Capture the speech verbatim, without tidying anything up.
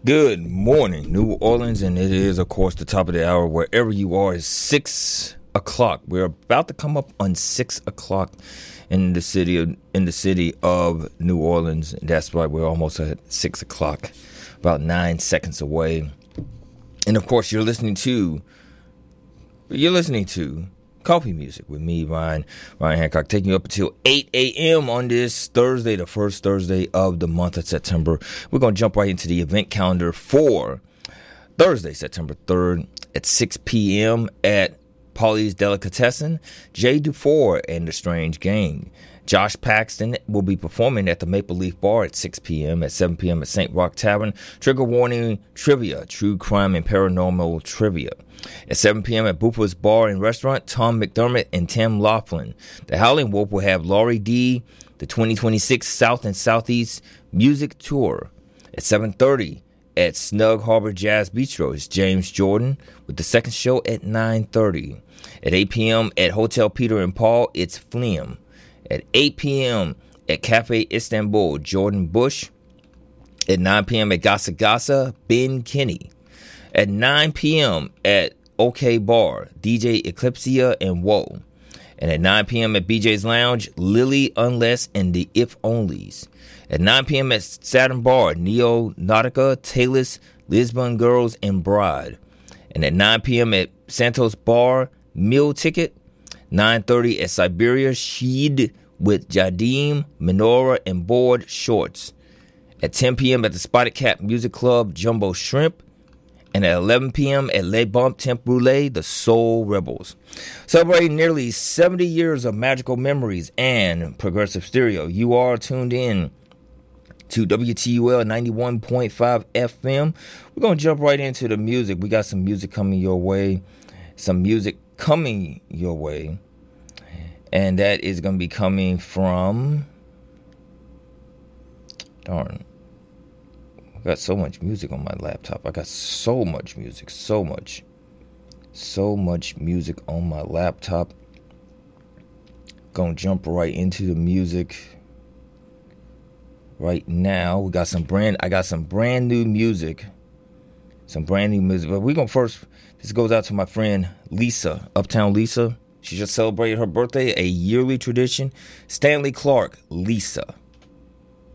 Good morning, New Orleans, and it is, of course, the top of the hour. Wherever you are, is six o'clock. We're about to come up on six o'clock in the city of in the city of New Orleans. That's why we're almost at six o'clock, about nine seconds away. And of course, you're listening to you're listening to Coffee Music with me, Ryan Ryan Hancock, taking you up until eight a.m. on this Thursday, the first Thursday of the month of September. We're going to jump right into the event calendar for Thursday, September third at six p.m. at Polly's Delicatessen. Jay Dufour and the Strange Gang. Josh Paxton will be performing at the Maple Leaf Bar at six p.m. At seven p.m. at Saint Rock Tavern. Trigger Warning Trivia, True Crime and Paranormal Trivia. At seven p.m. at Buffa's Bar and Restaurant, Tom McDermott and Tim Laughlin. The Howling Wolf will have Laurie D., the twenty twenty-six South and Southeast Music Tour. At seven thirty at Snug Harbor Jazz Bistro is James Jordan with the second show at nine thirty. At eight p.m. at Hotel Peter and Paul, it's Flim. At eight p.m. at Cafe Istanbul, Jordan Bush. At nine p.m. at Gasa Gasa, Ben Kinney. At nine p.m. at OK Bar, D J Eclipsia and Woe. And at nine p.m. at B J's Lounge, Lily Unless and the If Onlys. At nine p.m. at Saturn Bar, Neo Nautica, Talus, Lisbon Girls, and Bride. And at nine p.m. at Santos Bar, Meal Ticket. nine thirty at Siberia, Sheed with Jadim, Menorah, and Board Shorts. At ten p.m. at the Spotted Cat Music Club, Jumbo Shrimp. And at eleven p.m. at Le Bump Temp Brûlée, the Soul Rebels. Celebrating nearly seventy years of magical memories and progressive stereo. You are tuned in to W T U L ninety-one point five F M. We're going to jump right into the music. We got some music coming your way. Some music coming your way. And that is going to be coming from... Darn. I got so much music on my laptop. I got so much music, so much, so much music on my laptop. Gonna jump right into the music right now. We got some brand. I got some brand new music, some brand new music. But we're gonna first. This goes out to my friend Lisa, Uptown Lisa. She just celebrated her birthday, a yearly tradition. Stanley Clark, Lisa.